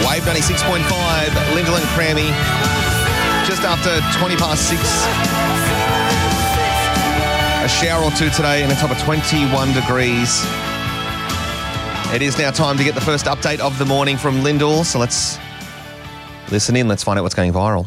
Wave 96.5, Lyndall and Crammy. Just after 20 past 6. A shower or two today and a top of 21 degrees. It is now time to get the first update of the morning from Lyndall. So let's listen in. Let's find out what's going viral.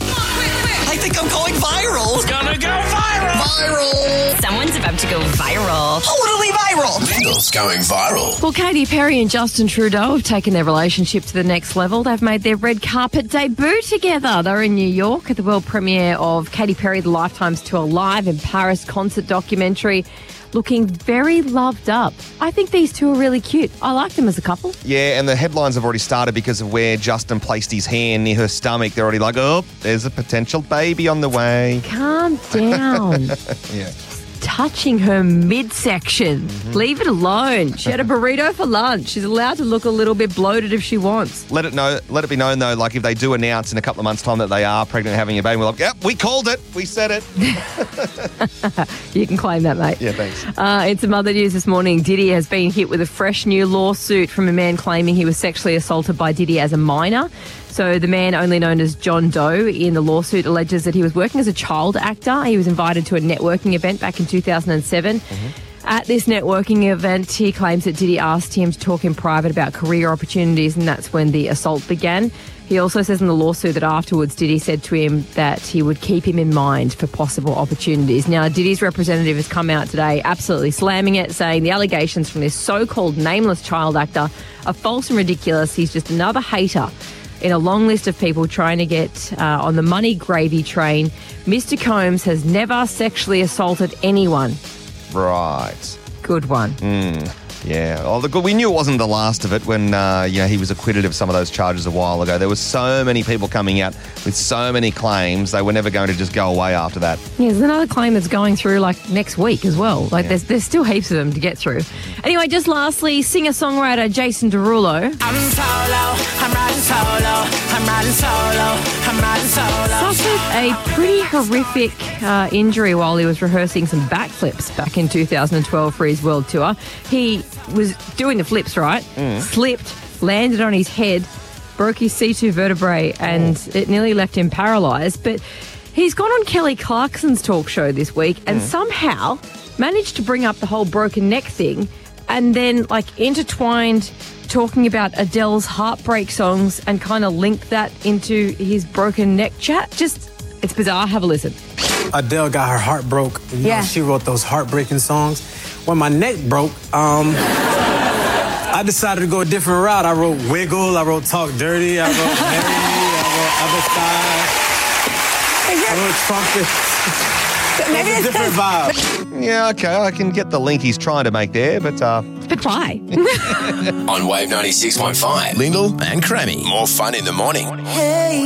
I think I'm going viral. It's gonna go viral. Viral. Someone's about to go viral. Totally viral. Lyndall's going viral. Well, Katy Perry and Justin Trudeau have taken their relationship to the next level. They've made their red carpet debut together. They're in New York at the world premiere of Katy Perry, The Lifetime's Tour Live in Paris concert documentary, looking very loved up. I think these two are really cute. I like them as a couple. Yeah, and the headlines have already started because of where Justin placed his hand near her stomach. They're already like, oh, there's a potential baby on the way. Calm down. Yeah. Touching her midsection. Leave it alone. She had a burrito for lunch. She's allowed to look a little bit bloated if she wants. Let it be known, though, like if they do announce in a couple of months' time that they are pregnant and having a baby, we're like, yep, we called it. We said it. You can claim that, mate. Yeah, thanks. In some other news this morning, Diddy has been hit with a fresh new lawsuit from a man claiming he was sexually assaulted by Diddy as a minor. So the man, only known as John Doe, in the lawsuit alleges that he was working as a child actor. He was invited to a networking event back in 2007. At this networking event, he claims that Diddy asked him to talk in private about career opportunities, and that's when the assault began. He also says in the lawsuit that afterwards Diddy said to him that he would keep him in mind for possible opportunities. Now, Diddy's representative has come out today absolutely slamming it, saying the allegations from this so-called nameless child actor are false and ridiculous. He's just another hater in a long list of people trying to get on the money gravy train. Mr. Combs has never sexually assaulted anyone. Right. Good one. Yeah. Oh, look, we knew it wasn't the last of it when he was acquitted of some of those charges a while ago. There were so many people coming out with so many claims. They were never going to just go away after that. Yeah, there's another claim that's going through like next week as well. Like there's still heaps of them to get through. Anyway, just lastly, singer-songwriter Jason Derulo. I'm solo, I'm riding solo, I'm riding solo, I'm riding solo. Suffered a pretty horrific injury while he was rehearsing some backflips back in 2012 for his world tour. He was doing the flips, right? Slipped, landed on his head, broke his C2 vertebrae, and it nearly left him paralysed. But he's gone on Kelly Clarkson's talk show this week and somehow managed to bring up the whole broken neck thing and then intertwined talking about Adele's Heartbreak songs and kind of linked that into his broken neck chat. Just, it's bizarre. Have a listen. Adele got her heart broke. You know, she wrote those heartbreaking songs. When my neck broke, I decided to go a different route. I wrote Wiggle, I wrote Talk Dirty, I wrote Mary, I wrote Other Side. I wrote Trumpet. Maybe it's a different vibe. Yeah, okay, I can get the link he's trying to make there, but why? On Wave 96.5, Lyndall and Crammy. More fun in the morning. Hey.